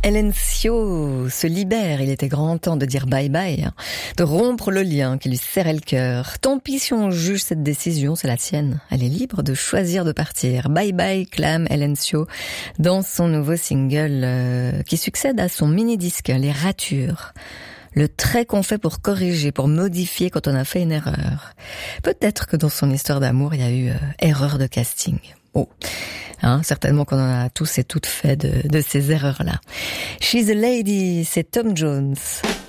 Elencio se libère, il était grand temps de dire bye bye, de rompre le lien qui lui serrait le cœur. Tant pis si on juge cette décision, c'est la sienne. Elle est libre de choisir de partir. Bye bye, clame Elencio dans son nouveau single qui succède à son mini-disque, Les Ratures. Le trait qu'on fait pour corriger, pour modifier quand on a fait une erreur. Peut-être que dans son histoire d'amour, il y a eu erreur de casting. Oh, certainement qu'on en a tous et toutes fait de ces erreurs-là. She's a Lady, c'est Tom Jones.